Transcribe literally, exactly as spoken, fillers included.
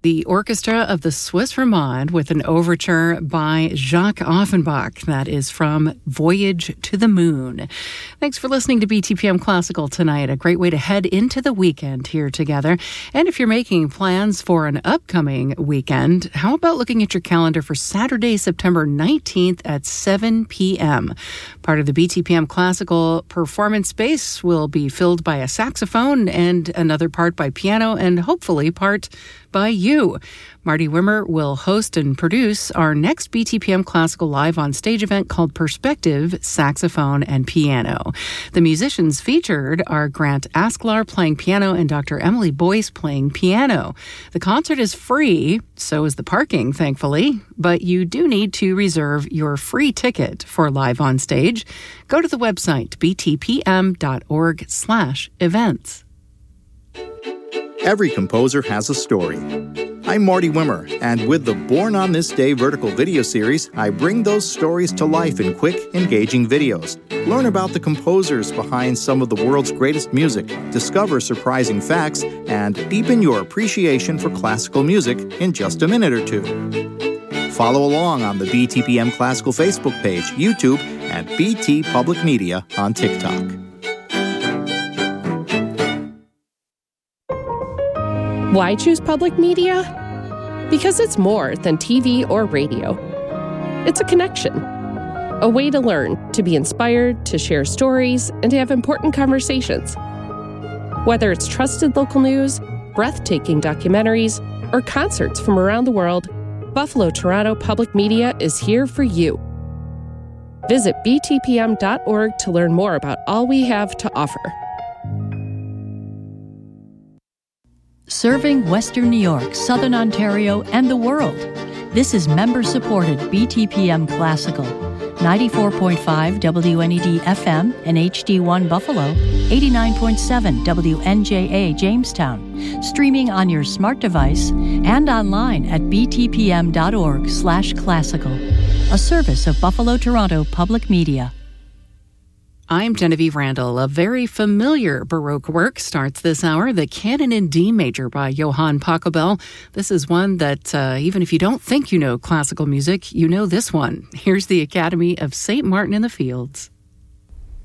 The Orchestra of the Swiss Romande with an overture by Jacques Offenbach. That is from Voyage to the Moon. Thanks for listening to B T P M Classical tonight. A great way to head into the weekend here together. And if you're making plans for an upcoming weekend, how about looking at your calendar for Saturday, September nineteenth at seven p.m. Part of the B T P M Classical performance space will be filled by a saxophone and another part by piano and hopefully part by you. Marty Wimmer will host and produce our next B T P M Classical Live on Stage event called Perspective, Saxophone and Piano. The musicians featured are Grant Asklar playing piano and Doctor Emily Boyce playing piano. The concert is free, so is the parking, thankfully, but you do need to reserve your free ticket for Live on Stage. Go to the website b t p m dot org slash events. Every composer has a story. I'm Marty Wimmer, and with the Born on This Day vertical video series, I bring those stories to life in quick, engaging videos. Learn about the composers behind some of the world's greatest music, discover surprising facts, and deepen your appreciation for classical music in just a minute or two. Follow along on the B T P M Classical Facebook page, YouTube, and B T Public Media on TikTok. Why choose public media? Because it's more than T V or radio. It's a connection, a way to learn, to be inspired, to share stories, and to have important conversations. Whether it's trusted local news, breathtaking documentaries, or concerts from around the world, Buffalo Toronto Public Media is here for you. Visit b t p m dot org to learn more about all we have to offer. Serving Western New York, Southern Ontario, and the world. This is member-supported B T P M Classical. ninety-four point five W N E D F M and H D one Buffalo, eighty-nine point seven W N J A Jamestown. Streaming on your smart device and online at b t p m dot org slash classical. A service of Buffalo Toronto Public Media. I'm Genevieve Randall. A very familiar Baroque work starts this hour, the Canon in D Major by Johann Pachelbel. This is one that, uh, even if you don't think you know classical music, you know this one. Here's the Academy of Saint Martin in the Fields.